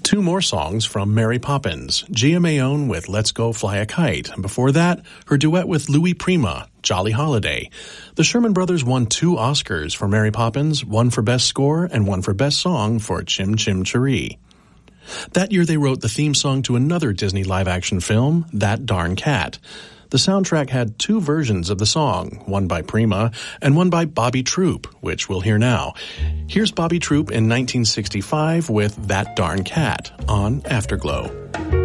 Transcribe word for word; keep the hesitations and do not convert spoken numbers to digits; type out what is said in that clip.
Two more songs from Mary Poppins, Gia Mayone with Let's Go Fly a Kite, and before that, her duet with Louis Prima, Jolly Holiday. The Sherman Brothers won two Oscars for Mary Poppins, one for Best Score and one for Best Song for Chim Chim Cheree. That year they wrote the theme song to another Disney live-action film, That Darn Cat. The soundtrack had two versions of the song, one by Prima and one by Bobby Troup, which we'll hear now. Here's Bobby Troup in nineteen sixty-five with That Darn Cat on Afterglow.